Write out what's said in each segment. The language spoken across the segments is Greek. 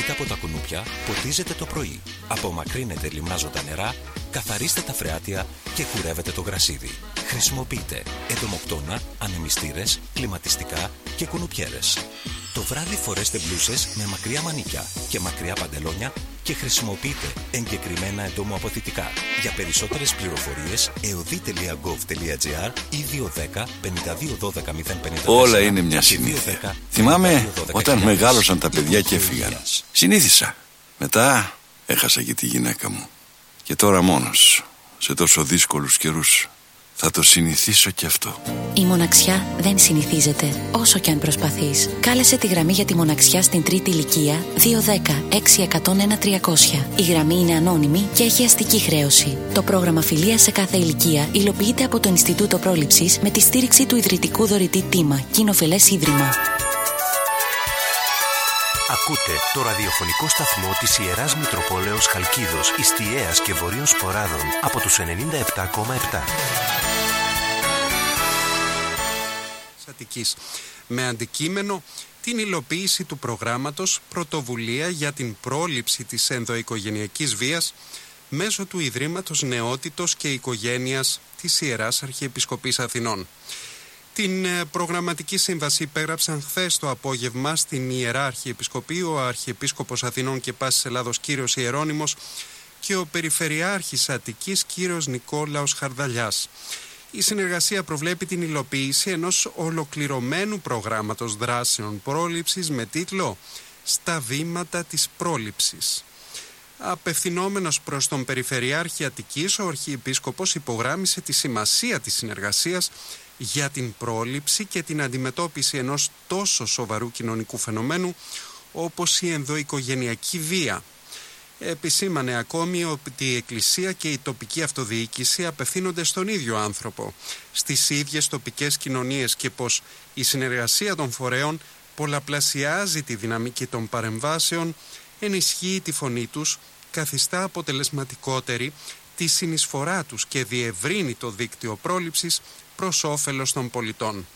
Μετά από τα κουνούπια, ποτίζετε το πρωί. Απομακρύνετε λιμνάζοντα νερά, καθαρίστε τα φρεάτια και κουρεύετε το γρασίδι. Χρησιμοποιείτε εντομοκτώνα, ανεμιστήρες, κλιματιστικά και κουνουπιέρες. Το βράδυ φορέστε μπλούσες με μακριά μανίκια και μακριά παντελόνια και χρησιμοποιείτε εγκεκριμένα εντομοαποθητικά. Για περισσότερες πληροφορίες, eodi.gov.gr ή 210 52 12 054. Όλα είναι μια συνήθεια. Θυμάμαι όταν μεγάλωσαν τα παιδιά και έφυγαν. Συνήθισα. Μετά έχασα και τη γυναίκα μου. Και τώρα μόνος, σε τόσο δύσκολους καιρούς, θα το συνηθίσω κι αυτό. Η μοναξιά δεν συνηθίζεται, όσο κι αν προσπαθείς. Κάλεσε τη γραμμή για τη μοναξιά στην τρίτη ηλικία 210-6101-300. Η γραμμή είναι ανώνυμη και έχει αστική χρέωση. Το πρόγραμμα φιλίας σε κάθε ηλικία υλοποιείται από το Ινστιτούτο Πρόληψης με τη στήριξη του ιδρυτικού δωρητή Τίμα, Κοινοφελές Ίδρυμα. Ακούτε το ραδιοφωνικό σταθμό της Ιεράς Μητροπόλεως Χαλκίδος, Ιστιαίας και Βορείων Σποράδων από τους 97,7. Με αντικείμενο την υλοποίηση του προγράμματος «Πρωτοβουλία για την πρόληψη της ενδοοικογενειακής βίας» μέσω του Ιδρύματος Νεότητος και Οικογένειας της Ιεράς Αρχιεπισκοπής Αθηνών. Την προγραμματική σύμβαση υπέγραψαν χθες το απόγευμα στην Ιερά Αρχιεπισκοπή ο Αρχιεπίσκοπος Αθηνών και Πάσης Ελλάδος κύριος Ιερώνυμος και ο Περιφερειάρχης Αττικής κύριος Νικόλαος Χαρδαλιάς. Η συνεργασία προβλέπει την υλοποίηση ενός ολοκληρωμένου προγράμματος δράσεων πρόληψης με τίτλο «Στα βήματα της πρόληψης». Απευθυνόμενος προς τον Περιφερειάρχη Αττικής, ο Αρχιεπίσκοπος υπογράμμισε τη σημασία της συνεργασίας για την πρόληψη και την αντιμετώπιση ενός τόσο σοβαρού κοινωνικού φαινομένου όπως η ενδοοικογενειακή βία. Επισήμανε ακόμη ότι η Εκκλησία και η τοπική αυτοδιοίκηση απευθύνονται στον ίδιο άνθρωπο, στις ίδιες τοπικές κοινωνίες και πως η συνεργασία των φορέων πολλαπλασιάζει τη δυναμική των παρεμβάσεων, ενισχύει τη φωνή τους, καθιστά αποτελεσματικότερη τη συνεισφορά τους και διευρύνει το δίκτυο πρόληψης προς όφελος των πολιτών.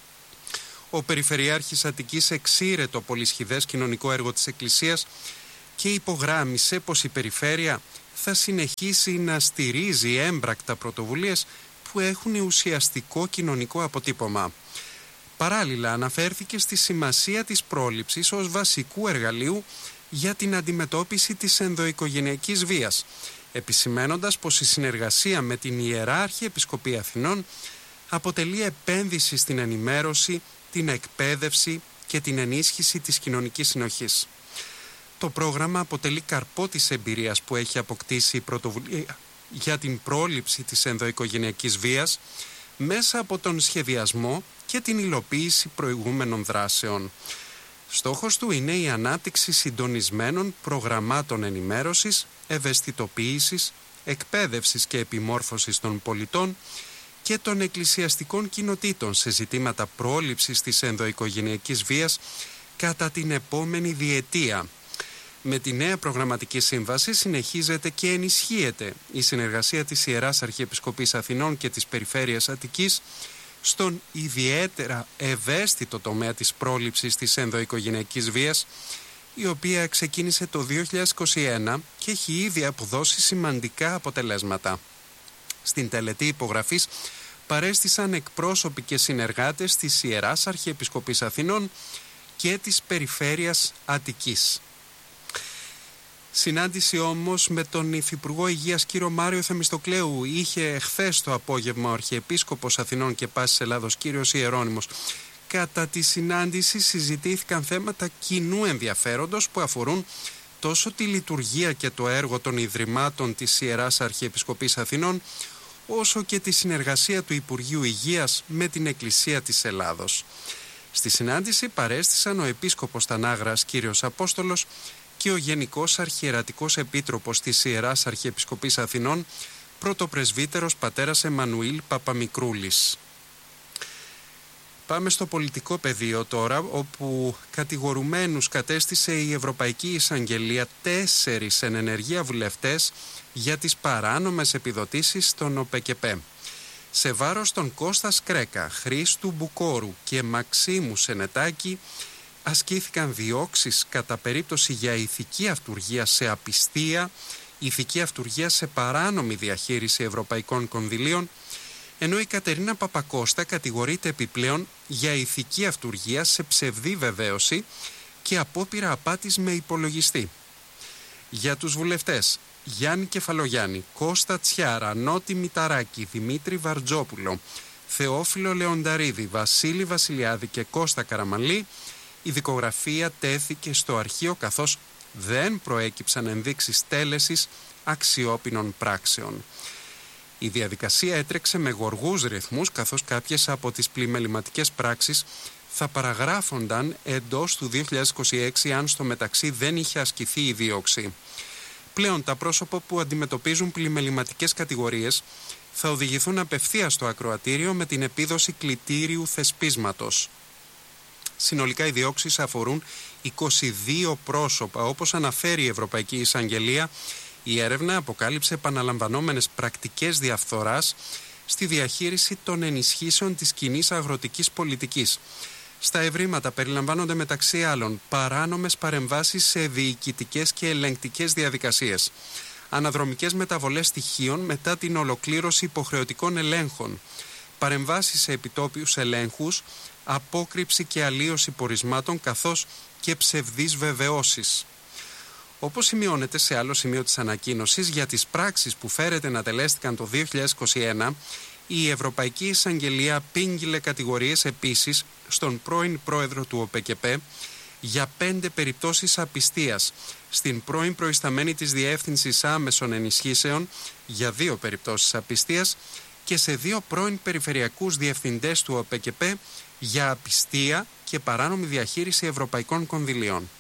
Ο Περιφερειάρχης Αττικής εξήρε το πολυσχηδές κοινωνικό έργο της Εκκλησίας και υπογράμμισε πως η Περιφέρεια θα συνεχίσει να στηρίζει έμπρακτα πρωτοβουλίες που έχουν ουσιαστικό κοινωνικό αποτύπωμα. Παράλληλα αναφέρθηκε στη σημασία της πρόληψης ως βασικού εργαλείου για την αντιμετώπιση της ενδοοικογενειακής βίας, επισημένοντας πως η συνεργασία με την Ιερά Αρχιεπισκοπή Αθηνών αποτελεί επένδυση στην ενημέρωση, την εκπαίδευση και την ενίσχυση της κοινωνικής συνοχής. Το πρόγραμμα αποτελεί καρπό της εμπειρίας που έχει αποκτήσει η πρωτοβουλία για την πρόληψη της ενδοοικογενειακής βίας μέσα από τον σχεδιασμό και την υλοποίηση προηγούμενων δράσεων. Στόχος του είναι η ανάπτυξη συντονισμένων προγραμμάτων ενημέρωσης, ευαισθητοποίησης, εκπαίδευσης και επιμόρφωσης των πολιτών και των εκκλησιαστικών κοινοτήτων σε ζητήματα πρόληψης της ενδοοικογενειακής βίας κατά την επόμενη διετία. Με τη νέα προγραμματική σύμβαση συνεχίζεται και ενισχύεται η συνεργασία της Ιεράς Αρχιεπισκοπής Αθηνών και της Περιφέρειας Αττικής στον ιδιαίτερα ευαίσθητο τομέα της πρόληψης της ενδοοικογενειακής βίας, η οποία ξεκίνησε το 2021 και έχει ήδη αποδώσει σημαντικά αποτελέσματα. Στην τελετή υπογραφής παρέστησαν εκπρόσωποι και συνεργάτες της Ιεράς Αρχιεπισκοπής Αθηνών και της Περιφέρειας Αττικής. Συνάντηση όμως με τον Υφυπουργό Υγείας κύριο Μάριο Θεμιστοκλέου είχε χθες το απόγευμα ο Αρχιεπίσκοπος Αθηνών και Πάσης Ελλάδος κύριος Ιερώνυμος. Κατά τη συνάντηση συζητήθηκαν θέματα κοινού ενδιαφέροντος που αφορούν τόσο τη λειτουργία και το έργο των Ιδρυμάτων της Ιεράς Αρχιεπισκοπής Αθηνών, όσο και τη συνεργασία του Υπουργείου Υγείας με την Εκκλησία της Ελλάδος. Στη συνάντηση παρέστησαν ο Επίσκοπος Τανάγρας κύριος Απόστολος και ο Γενικός Αρχιερατικός Επίτροπος της Ιεράς Αρχιεπισκοπής Αθηνών, πρωτοπρεσβύτερος πατέρας Εμμανουήλ Παπαμικρούλης. Πάμε στο πολιτικό πεδίο τώρα, όπου κατηγορουμένους κατέστησε η Ευρωπαϊκή Εισαγγελία 4 εν ενεργεία βουλευτές για τις παράνομες επιδοτήσεις στον ΟΠΕΚΕΠΕ. Σε βάρος των Κώστα Σκρέκα, Χρήστου Μπουκόρου και Μαξίμου Σενετάκη, ασκήθηκαν διώξεις κατά περίπτωση για ηθική αυτουργία σε απιστία, ηθική αυτουργία σε παράνομη διαχείριση ευρωπαϊκών κονδυλίων, ενώ η Κατερίνα Παπακώστα κατηγορείται επιπλέον για ηθική αυτουργία σε ψευδή βεβαίωση και απόπειρα απάτης με υπολογιστή. Για τους βουλευτές Γιάννη Κεφαλογιάννη, Κώστα Τσιάρα, Νότι Μηταράκη, Δημήτρη Βαρτζόπουλο, Θεόφιλο Λεονταρίδη, Βασίλη Βασιλιάδη και Κώστα Καραμανλή, η δικογραφία τέθηκε στο αρχείο καθώς δεν προέκυψαν ενδείξεις τέλεσης αξιόπινων πράξεων. Η διαδικασία έτρεξε με γοργούς ρυθμούς, καθώς κάποιες από τις πλημεληματικές πράξεις θα παραγράφονταν εντός του 2026 αν στο μεταξύ δεν είχε ασκηθεί η δίωξη. Πλέον τα πρόσωπα που αντιμετωπίζουν πλημεληματικές κατηγορίες θα οδηγηθούν απευθείας στο ακροατήριο με την επίδοση κλητήριου θεσπίσματος. Συνολικά οι διώξεις αφορούν 22 πρόσωπα. Όπως αναφέρει η Ευρωπαϊκή Εισαγγελία, η έρευνα αποκάλυψε επαναλαμβανόμενες πρακτικές διαφθοράς στη διαχείριση των ενισχύσεων της κοινής αγροτικής πολιτικής. Στα ευρήματα περιλαμβάνονται μεταξύ άλλων παράνομες παρεμβάσεις σε διοικητικές και ελεγκτικές διαδικασίες, αναδρομικές μεταβολές στοιχείων μετά την ολοκλήρωση υποχρεωτικών ελέγχων, παρεμβάσεις σε επιτόπιους ελέγχους, απόκρυψη και αλλίωση πορισμάτων καθώς και ψευδείς βεβαιώσεις. Όπως σημειώνεται σε άλλο σημείο της ανακοίνωσης, για τις πράξεις που φέρεται να τελέστηκαν το 2021, η Ευρωπαϊκή Εισαγγελία πήγγειλε κατηγορίες επίσης στον πρώην πρόεδρο του ΟΠΕΚΕΠΕ για 5 περιπτώσεις απιστίας, στην πρώην προϊσταμένη της Διεύθυνσης Άμεσων Ενισχύσεων για 2 περιπτώσεις απιστίας και σε 2 πρώην περιφερειακούς διευθυντές του ΟΠΕΚΕΠΕ για απιστία και παράνομη διαχείριση ευρωπαϊκών κονδυλίων.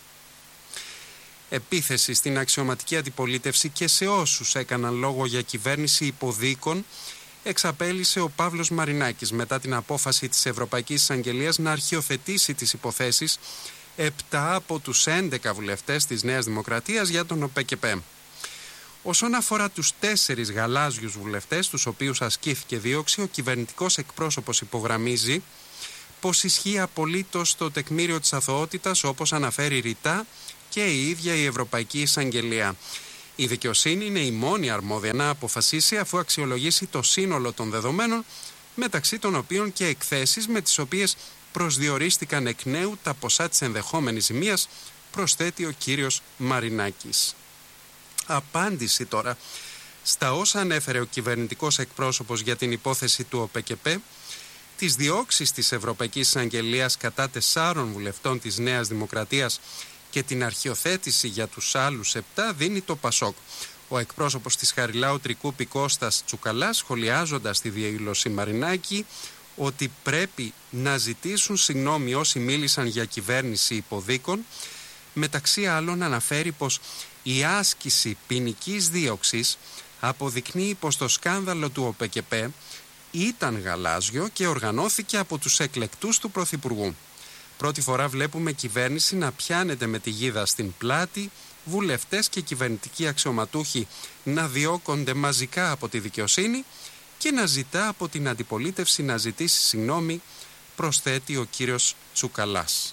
Επίθεση στην αξιωματική αντιπολίτευση και σε όσους έκαναν λόγο για κυβέρνηση υποδίκων εξαπέλυσε ο Παύλος Μαρινάκης μετά την απόφαση της Ευρωπαϊκής Εισαγγελίας να αρχιοθετήσει τις υποθέσεις 7 από τους 11 βουλευτές της Νέας Δημοκρατίας για τον ΟΠΕΚΕΠΕ. Όσον αφορά τους 4 γαλάζιους βουλευτές, τους οποίους ασκήθηκε δίωξη, ο κυβερνητικός εκπρόσωπος υπογραμμίζει πως ισχύει απολύτως το τεκμήριο της αθωότητας, όπως αναφέρει ρητά και η ίδια η Ευρωπαϊκή Εισαγγελία. Η δικαιοσύνη είναι η μόνη αρμόδια να αποφασίσει αφού αξιολογήσει το σύνολο των δεδομένων, μεταξύ των οποίων και εκθέσεις με τις οποίες προσδιορίστηκαν εκ νέου τα ποσά της ενδεχόμενης ζημίας, προσθέτει ο κύριος Μαρινάκης. Απάντηση τώρα στα όσα ανέφερε ο κυβερνητικός εκπρόσωπος για την υπόθεση του ΟΠΕΚΕΠΕ, τις διώξεις της Ευρωπαϊκής Εισαγγελίας κατά 4 βουλευτών της Νέας Δημοκρατίας και την αρχιοθέτηση για τους άλλους 7 δίνει το ΠΑΣΟΚ. Ο εκπρόσωπος της Χαριλάου Τρικούπη Κώστας Τσουκαλάς, σχολιάζοντας τη δήλωση Μαρινάκη ότι πρέπει να ζητήσουν συγγνώμη όσοι μίλησαν για κυβέρνηση υποδίκων, μεταξύ άλλων αναφέρει πως η άσκηση ποινικής δίωξης αποδεικνύει πως το σκάνδαλο του ΟΠΕΚΕΠΕ ήταν γαλάζιο και οργανώθηκε από τους εκλεκτούς του Πρωθυπουργού. Πρώτη φορά βλέπουμε κυβέρνηση να πιάνεται με τη γίδα στην πλάτη, βουλευτές και κυβερνητικοί αξιωματούχοι να διώκονται μαζικά από τη δικαιοσύνη και να ζητά από την αντιπολίτευση να ζητήσει συγγνώμη, προσθέτει ο κύριος Τσουκαλάς.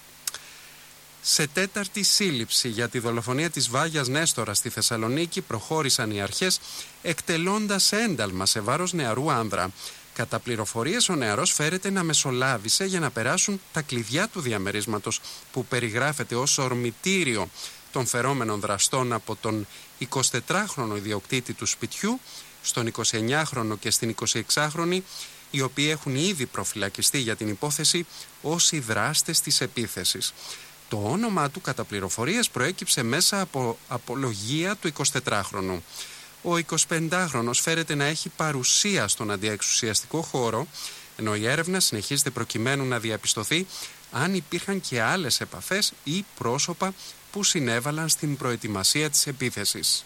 Σε 4η σύλληψη για τη δολοφονία της Βάγιας Νέστορα στη Θεσσαλονίκη προχώρησαν οι αρχές εκτελώντας ένταλμα σε βάρος νεαρού άνδρα. Κατά πληροφορίες, ο νεαρός φέρεται να μεσολάβησε για να περάσουν τα κλειδιά του διαμερίσματος που περιγράφεται ως ορμητήριο των φερόμενων δραστών από τον 24χρονο ιδιοκτήτη του σπιτιού στον 29χρονο και στην 26χρονη, οι οποίοι έχουν ήδη προφυλακιστεί για την υπόθεση ως οι δράστες της επίθεσης. Το όνομά του κατά πληροφορίες προέκυψε μέσα από απολογία του 24χρονου. Ο 25χρονος φέρεται να έχει παρουσία στον αντιεξουσιαστικό χώρο, ενώ η έρευνα συνεχίζεται προκειμένου να διαπιστωθεί αν υπήρχαν και άλλες επαφές ή πρόσωπα που συνέβαλαν στην προετοιμασία της επίθεσης.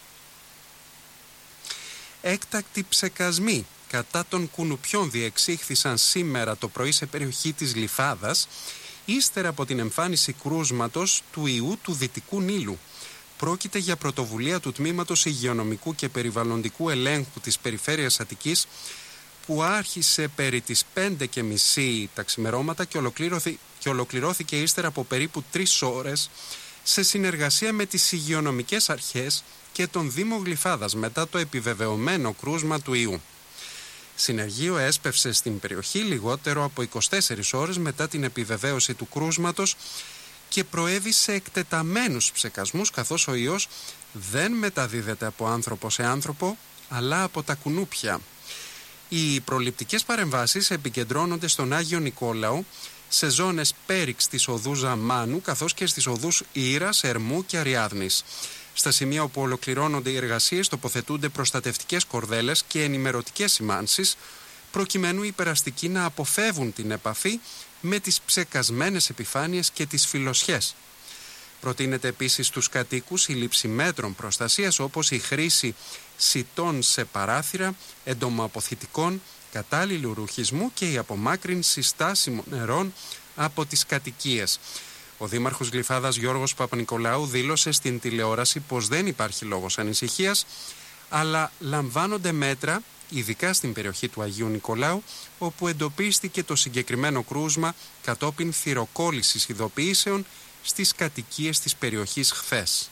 Έκτακτοι ψεκασμοί κατά των κουνουπιών διεξήχθησαν σήμερα το πρωί σε περιοχή της Γλυφάδας, ύστερα από την εμφάνιση κρούσματος του ιού του Δυτικού Νείλου. Πρόκειται για πρωτοβουλία του Τμήματος Υγειονομικού και Περιβαλλοντικού Ελέγχου της Περιφέρειας Αττικής, που άρχισε περί τις 5:30 τα ξημερώματα και και ολοκληρώθηκε ύστερα από περίπου 3 ώρες σε συνεργασία με τις υγειονομικές αρχές και τον Δήμο Γλυφάδας μετά το επιβεβαιωμένο κρούσμα του ιού. Συνεργείο έσπευσε στην περιοχή λιγότερο από 24 ώρες μετά την επιβεβαίωση του κρούσματος και προέβη σε εκτεταμένους ψεκασμούς, καθώς ο ιός δεν μεταδίδεται από άνθρωπο σε άνθρωπο αλλά από τα κουνούπια. Οι προληπτικές παρεμβάσεις επικεντρώνονται στον Άγιο Νικόλαο, σε ζώνες πέριξ της οδού Ζαμάνου καθώς και στις οδούς Ήρας, Ερμού και Αριάδνης. Στα σημεία όπου ολοκληρώνονται οι εργασίες τοποθετούνται προστατευτικές κορδέλες και ενημερωτικές σημάνσεις, προκειμένου οι περαστικοί να αποφεύγουν την επαφή με τις ψεκασμένες επιφάνειες και τις φιλοσιές. Προτείνεται επίσης στους κατοίκους η λήψη μέτρων προστασίας, όπως η χρήση σιτών σε παράθυρα, εντομοαποθητικών, κατάλληλου ρουχισμού και η απομάκρυνση στάσιμων νερών από τις κατοικίες. Ο Δήμαρχος Γλυφάδας Γιώργος Παπανικολάου δήλωσε στην τηλεόραση πως δεν υπάρχει λόγος ανησυχίας, αλλά λαμβάνονται μέτρα, ειδικά στην περιοχή του Αγίου Νικολάου, όπου εντοπίστηκε το συγκεκριμένο κρούσμα κατόπιν θυροκόλλησης ειδοποιήσεων στις κατοικίες της περιοχής χθες.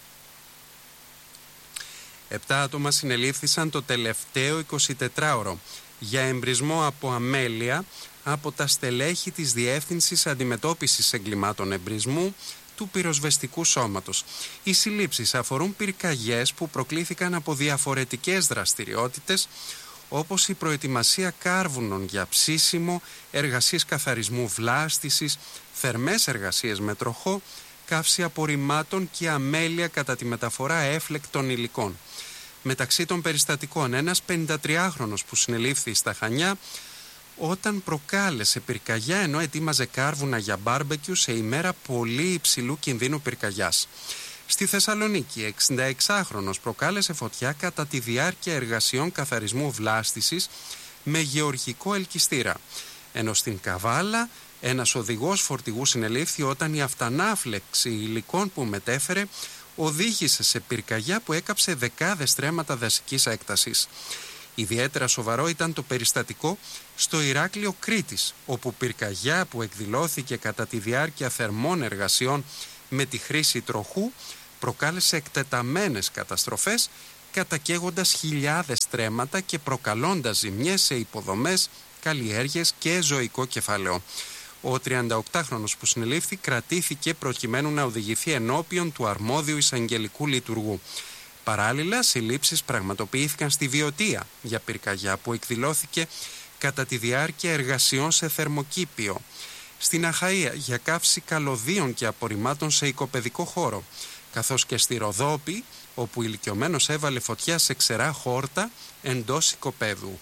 7 άτομα συνελήφθησαν το τελευταίο 24ωρο για εμπρισμό από αμέλεια από τα στελέχη της Διεύθυνσης Αντιμετώπισης Εγκλημάτων Εμπρισμού του Πυροσβεστικού Σώματος. Οι συλλήψεις αφορούν πυρκαγιές που προκλήθηκαν από διαφορετικές δραστηριότητες, όπως η προετοιμασία κάρβουνων για ψήσιμο, εργασίες καθαρισμού βλάστησης, θερμές εργασίες με τροχό, καύση απορριμμάτων και αμέλεια κατά τη μεταφορά έφλεκτων υλικών. Μεταξύ των περιστατικών, ένας 53χρονος που συνελήφθη στα Χανιά όταν προκάλεσε πυρκαγιά ενώ ετοίμαζε κάρβουνα για μπάρμπεκιου σε ημέρα πολύ υψηλού κινδύνου πυρκαγιάς. Στη Θεσσαλονίκη, 66χρονος προκάλεσε φωτιά κατά τη διάρκεια εργασιών καθαρισμού βλάστησης με γεωργικό ελκυστήρα. Ενώ στην Καβάλα, ένας οδηγός φορτηγού συνελήφθη όταν η αυτανάφλεξη υλικών που μετέφερε οδήγησε σε πυρκαγιά που έκαψε δεκάδες στρέμματα δασικής έκτασης. Ιδιαίτερα σοβαρό ήταν το περιστατικό στο Ηράκλειο Κρήτης, όπου πυρκαγιά που εκδηλώθηκε κατά τη διάρκεια θερμών εργασιών με τη χρήση τροχού προκάλεσε εκτεταμένες καταστροφές, κατακαίγοντας χιλιάδες στρέμματα και προκαλώντας ζημιές σε υποδομές, καλλιέργειες και ζωικό κεφάλαιο. Ο 38χρονος που συνελήφθη κρατήθηκε προκειμένου να οδηγηθεί ενώπιον του αρμόδιου εισαγγελικού λειτουργού. Παράλληλα, συλλήψεις πραγματοποιήθηκαν στη Βιωτία για πυρκαγιά που εκδηλώθηκε κατά τη διάρκεια εργασιών σε θερμοκήπιο. Στην Αχαΐα για καύση καλωδίων και απορριμμάτων σε οικοπαιδικό χώρο, καθώς και στη Ροδόπη, όπου ηλικιωμένος έβαλε φωτιά σε ξερά χόρτα εντός οικοπαίδου.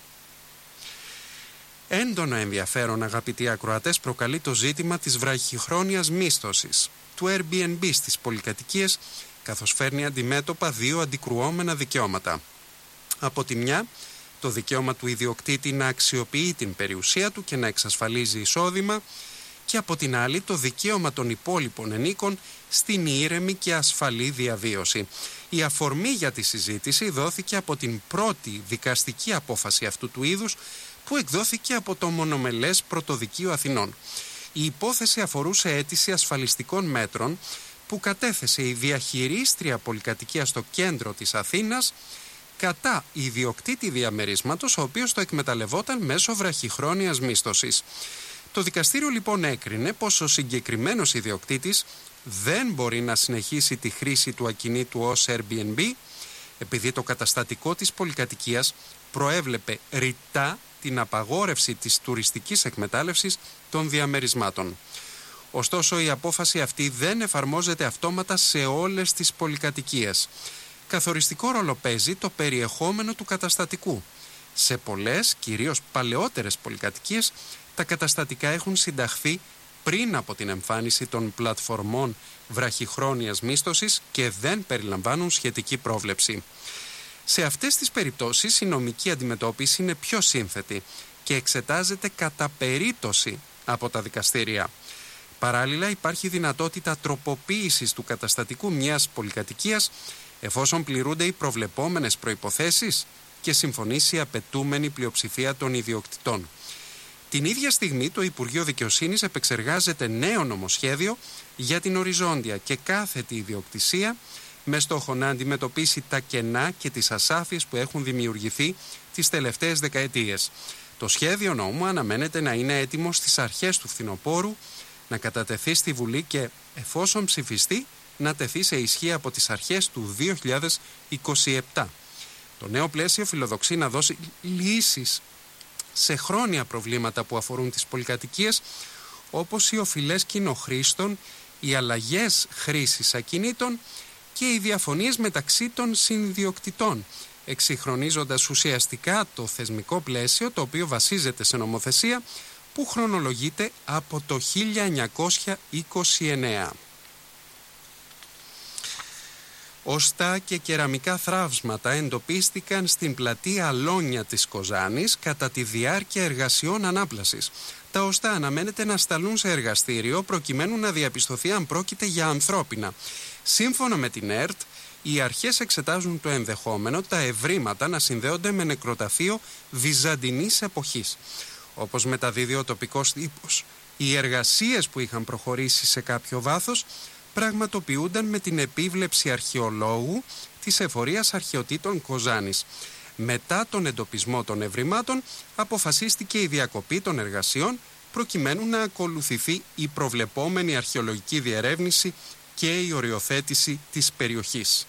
Έντονο ενδιαφέρον, αγαπητοί ακροατές, προκαλεί το ζήτημα της βραχυχρόνιας μίσθωσης του Airbnb στις πολυκατοικίες, καθώς φέρνει αντιμέτωπα δύο αντικρουόμενα δικαιώματα. Από τη μια, το δικαίωμα του ιδιοκτήτη να αξιοποιεί την περιουσία του και να εξασφαλίζει εισόδημα, και από την άλλη το δικαίωμα των υπόλοιπων ενίκων στην ήρεμη και ασφαλή διαβίωση. Η αφορμή για τη συζήτηση δόθηκε από την πρώτη δικαστική απόφαση αυτού του είδους που εκδόθηκε από το Μονομελές Πρωτοδικείο Αθηνών. Η υπόθεση αφορούσε αίτηση ασφαλιστικών μέτρων που κατέθεσε η διαχειρίστρια πολυκατοικία στο κέντρο της Αθήνας κατά ιδιοκτήτη διαμερίσματος, ο οποίος το εκμεταλλευόταν μέσω βραχυχρόνιας μίσθωσης. Το δικαστήριο λοιπόν έκρινε πως ο συγκεκριμένος ιδιοκτήτης δεν μπορεί να συνεχίσει τη χρήση του ακινήτου ως Airbnb, επειδή το καταστατικό της πολυκατοικίας προέβλεπε ρητά την απαγόρευση της τουριστικής εκμετάλλευσης των διαμερισμάτων. Ωστόσο, η απόφαση αυτή δεν εφαρμόζεται αυτόματα σε όλες τις πολυκατοικίες. Καθοριστικό ρόλο παίζει το περιεχόμενο του καταστατικού. Σε πολλές, κυρίως παλαιότερες πολυκατοικίες, τα καταστατικά έχουν συνταχθεί πριν από την εμφάνιση των πλατφορμών βραχυχρόνιας μίσθωσης και δεν περιλαμβάνουν σχετική πρόβλεψη. Σε αυτές τις περιπτώσεις η νομική αντιμετώπιση είναι πιο σύνθετη και εξετάζεται κατά περίπτωση από τα δικαστήρια. Παράλληλα, υπάρχει δυνατότητα τροποποίησης του καταστατικού μιας πολυκατοικίας εφόσον πληρούνται οι προβλεπόμενες προϋποθέσεις και συμφωνήσει η απαιτούμενη πλειοψηφία των ιδιοκτητών. Την ίδια στιγμή το Υπουργείο Δικαιοσύνης επεξεργάζεται νέο νομοσχέδιο για την οριζόντια και κάθετη ιδιοκτησία με στόχο να αντιμετωπίσει τα κενά και τις ασάφειες που έχουν δημιουργηθεί τις τελευταίες δεκαετίες. Το σχέδιο νόμου αναμένεται να είναι έτοιμο στις αρχές του φθινοπόρου, να κατατεθεί στη Βουλή και, εφόσον ψηφιστεί, να τεθεί σε ισχύ από τις αρχές του 2027. Το νέο πλαίσιο φιλοδοξεί να δώσει λύσεις σε χρόνια προβλήματα που αφορούν τις πολυκατοικίες, όπως οι οφειλές κοινοχρήστων, οι αλλαγές χρήσης ακινήτων και οι διαφωνίες μεταξύ των συνδιοκτητών, εξυγχρονίζοντας ουσιαστικά το θεσμικό πλαίσιο, το οποίο βασίζεται σε νομοθεσία που χρονολογείται από το 1929. Οστά και κεραμικά θραύσματα εντοπίστηκαν στην πλατεία Αλόνια της Κοζάνης κατά τη διάρκεια εργασιών ανάπλασης. Τα οστά αναμένεται να σταλούν σε εργαστήριο προκειμένου να διαπιστωθεί αν πρόκειται για ανθρώπινα. Σύμφωνα με την ΕΡΤ, οι αρχές εξετάζουν το ενδεχόμενο τα ευρήματα να συνδέονται με νεκροταφείο βυζαντινής εποχής. Όπως μεταδίδει ο τοπικός τύπος, οι εργασίες που είχαν προχωρήσει σε κάποιο βάθος πραγματοποιούνταν με την επίβλεψη αρχαιολόγου της Εφορίας Αρχαιοτήτων Κοζάνης. Μετά τον εντοπισμό των ευρημάτων αποφασίστηκε η διακοπή των εργασιών προκειμένου να ακολουθηθεί η προβλεπόμενη αρχαιολογική διερεύνηση και η οριοθέτηση της περιοχής.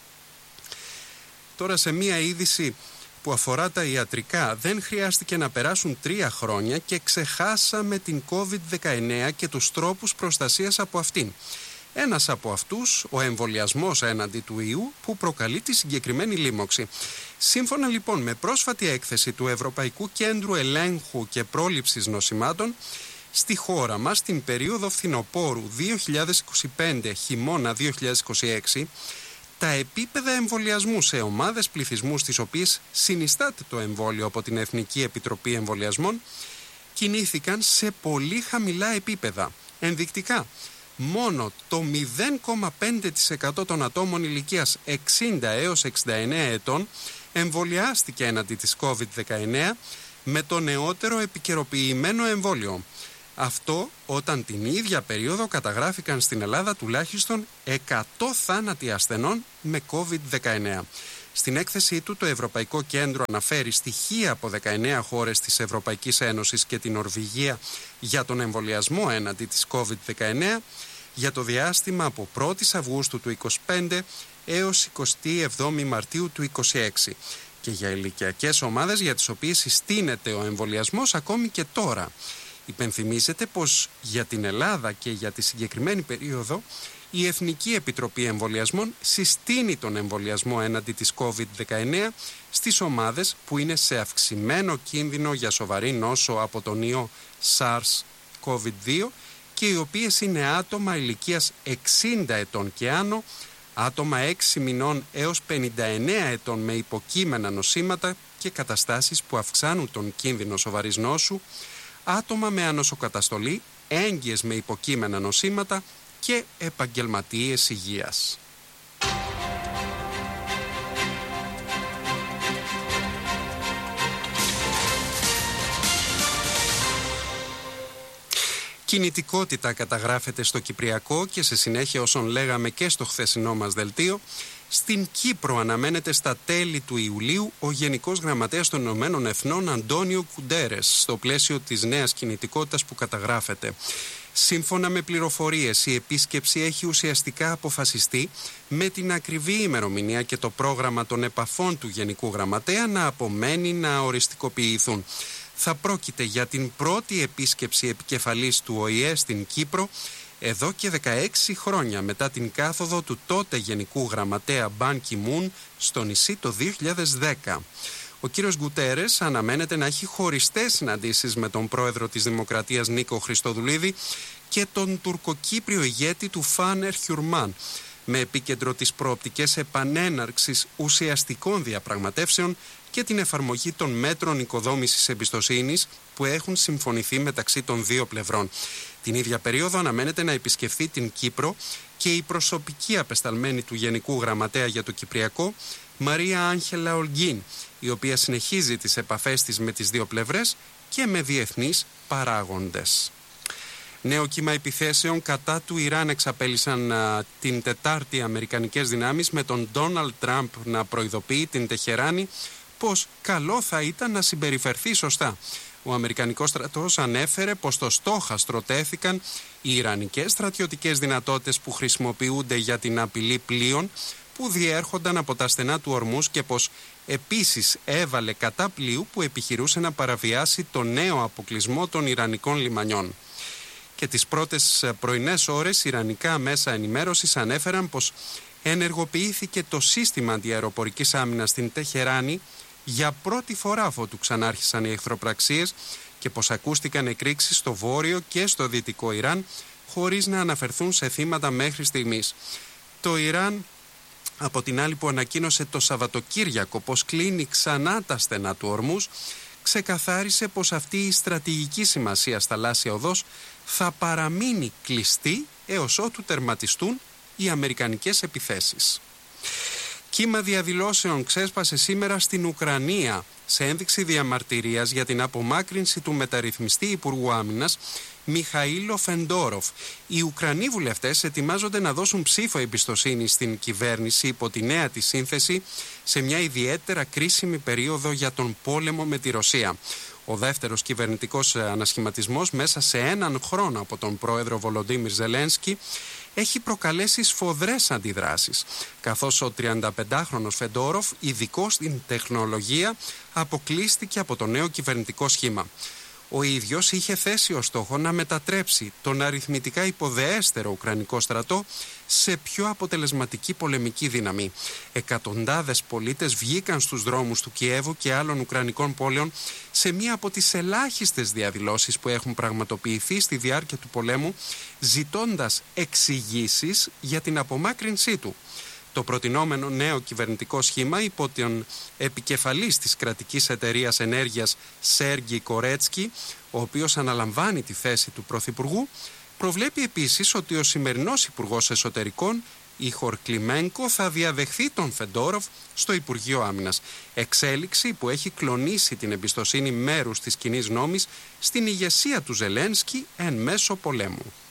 Τώρα σε μία είδηση που αφορά τα ιατρικά, δεν χρειάστηκε να περάσουν 3 χρόνια και ξεχάσαμε την COVID-19 και τους τρόπους προστασίας από αυτήν. Ένας από αυτούς, ο εμβολιασμός έναντι του ιού που προκαλεί τη συγκεκριμένη λίμωξη. Σύμφωνα λοιπόν με πρόσφατη έκθεση του Ευρωπαϊκού Κέντρου Ελέγχου και Πρόληψης Νοσημάτων, στη χώρα μας την περίοδο φθινοπόρου 2025 χειμώνα 2026, τα επίπεδα εμβολιασμού σε ομάδες πληθυσμού στις οποίες συνιστάται το εμβόλιο από την Εθνική Επιτροπή Εμβολιασμών κινήθηκαν σε πολύ χαμηλά επίπεδα. Ενδεικτικά, μόνο το 0,5% των ατόμων ηλικίας 60 έως 69 ετών εμβολιάστηκε έναντι της COVID-19 με το νεότερο επικαιροποιημένο εμβόλιο. Αυτό όταν την ίδια περίοδο καταγράφηκαν στην Ελλάδα τουλάχιστον 100 θάνατοι ασθενών με COVID-19. Στην έκθεσή του το Ευρωπαϊκό Κέντρο αναφέρει στοιχεία από 19 χώρες της Ευρωπαϊκής Ένωσης και την Νορβηγία για τον εμβολιασμό έναντι της COVID-19 για το διάστημα από 1η Αυγούστου του 2025 έως 27 Μαρτίου του 2026 και για ηλικιακές ομάδες για τις οποίες συστήνεται ο εμβολιασμός ακόμη και τώρα. Υπενθυμίζεται πως για την Ελλάδα και για τη συγκεκριμένη περίοδο η Εθνική Επιτροπή Εμβολιασμών συστήνει τον εμβολιασμό έναντι της COVID-19 στις ομάδες που είναι σε αυξημένο κίνδυνο για σοβαρή νόσο από τον ιό SARS-CoV-2 και οι οποίες είναι άτομα ηλικίας 60 ετών και άνω, άτομα 6 μηνών έως 59 ετών με υποκείμενα νοσήματα και καταστάσεις που αυξάνουν τον κίνδυνο σοβαρής νόσου, άτομα με ανοσοκαταστολή, έγκυες με υποκείμενα νοσήματα και επαγγελματίες υγείας. Κινητικότητα καταγράφεται στο Κυπριακό και σε συνέχεια όσων λέγαμε και στο χθεσινό μας δελτίο, στην Κύπρο αναμένεται στα τέλη του Ιουλίου ο Γενικός Γραμματέας των Ηνωμένων Εθνών Αντώνιο Κουντέρες στο πλαίσιο της νέας κινητικότητας που καταγράφεται. Σύμφωνα με πληροφορίες, η επίσκεψη έχει ουσιαστικά αποφασιστεί με την ακριβή ημερομηνία και το πρόγραμμα των επαφών του Γενικού Γραμματέα να απομένει να οριστικοποιηθούν. Θα πρόκειται για την πρώτη επίσκεψη επικεφαλής του ΟΗΕ στην Κύπρο εδώ και 16 χρόνια μετά την κάθοδο του τότε Γενικού Γραμματέα Μπαν Κι Μουν στο νησί το 2010. Ο κύριος Γκουτέρες αναμένεται να έχει χωριστές συναντήσεις με τον πρόεδρο της Δημοκρατίας Νίκο Χριστοδουλίδη και τον τουρκοκύπριο ηγέτη του Φάνερ Χιουρμάν, με επίκεντρο τις προοπτικές επανέναρξης ουσιαστικών διαπραγματεύσεων και την εφαρμογή των μέτρων οικοδόμησης εμπιστοσύνης που έχουν συμφωνηθεί μεταξύ των δύο πλευρών. Την ίδια περίοδο αναμένεται να επισκεφθεί την Κύπρο και η προσωπική απεσταλμένη του Γενικού Γραμματέα για το Κυπριακό, Μαρία Άγχελα Ολγκίν, η οποία συνεχίζει τις επαφές της με τις δύο πλευρές και με διεθνείς παράγοντες. Νέο κύμα επιθέσεων κατά του Ιράν εξαπέλυσαν την Τετάρτη αμερικανικές δυνάμεις, με τον Ντόναλντ Τραμπ να προειδοποιεί την Τεχεράνη πως καλό θα ήταν να συμπεριφερθεί σωστά. Ο Αμερικανικός στρατός ανέφερε πως στο στόχαστρο τέθηκαν οι ιρανικές στρατιωτικές δυνατότητες που χρησιμοποιούνται για την απειλή πλοίων που διέρχονταν από τα στενά του Ορμούς, και πως επίσης έβαλε κατά πλοίου που επιχειρούσε να παραβιάσει το νέο αποκλεισμό των ιρανικών λιμανιών. Και τις πρώτες πρωινές ώρες ιρανικά μέσα ενημέρωσης ανέφεραν πως ενεργοποιήθηκε το σύστημα αντιαεροπορικής άμυνας στην Τεχεράνη για πρώτη φορά αφότου ξανάρχισαν οι εχθροπραξίες, και πως ακούστηκαν εκρήξεις στο βόρειο και στο δυτικό Ιράν, χωρίς να αναφερθούν σε θύματα μέχρι στιγμής. Το Ιράν, από την άλλη, που ανακοίνωσε το Σαββατοκύριακο πως κλείνει ξανά τα στενά του Ορμούς, ξεκαθάρισε πως αυτή η στρατηγική σημασία θαλάσσια οδός θα παραμείνει κλειστή έως ότου τερματιστούν οι αμερικανικές επιθέσεις. Κύμα διαδηλώσεων ξέσπασε σήμερα στην Ουκρανία σε ένδειξη διαμαρτυρίας για την απομάκρυνση του μεταρρυθμιστή Υπουργού Άμυνας Μιχαήλο Φεντόροφ. Οι Ουκρανοί βουλευτές ετοιμάζονται να δώσουν ψήφο εμπιστοσύνη στην κυβέρνηση υπό τη νέα της σύνθεση σε μια ιδιαίτερα κρίσιμη περίοδο για τον πόλεμο με τη Ρωσία. Ο δεύτερος κυβερνητικός ανασχηματισμός μέσα σε έναν χρόνο από τον πρόεδρο Βολοντίμιρ Ζελένσκι έχει προκαλέσει σφοδρές αντιδράσεις, καθώς ο 35χρονος Φεντόροφ, ειδικός στην τεχνολογία, αποκλείστηκε από το νέο κυβερνητικό σχήμα. Ο ίδιος είχε θέσει ως στόχο να μετατρέψει τον αριθμητικά υποδεέστερο Ουκρανικό στρατό σε πιο αποτελεσματική πολεμική δύναμη. Εκατοντάδες πολίτες βγήκαν στους δρόμους του Κιέβου και άλλων Ουκρανικών πόλεων σε μία από τις ελάχιστες διαδηλώσεις που έχουν πραγματοποιηθεί στη διάρκεια του πολέμου, ζητώντας εξηγήσεις για την απομάκρυνσή του. Το προτινόμενο νέο κυβερνητικό σχήμα, υπό τον επικεφαλής της κρατικής εταιρείας ενέργειας Σέργι Κορέτσκι, ο οποίος αναλαμβάνει τη θέση του Πρωθυπουργού, προβλέπει επίσης ότι ο σημερινός Υπουργός Εσωτερικών, Ιχορ Κλιμένκο, θα διαδεχθεί τον Φεντόροφ στο Υπουργείο Άμυνας. Εξέλιξη που έχει κλονίσει την εμπιστοσύνη μέρους της κοινής γνώμης στην ηγεσία του Ζελένσκι εν μέσω πολέμου.